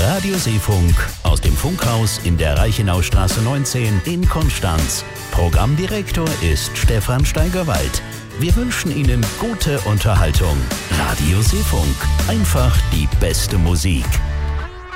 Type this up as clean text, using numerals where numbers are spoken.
Radio Seefunk aus dem Funkhaus in der Reichenaustraße 19 in Konstanz. Programmdirektor ist Stefan Steigerwald. Wir wünschen Ihnen gute Unterhaltung. Radio Seefunk. Einfach die beste Musik.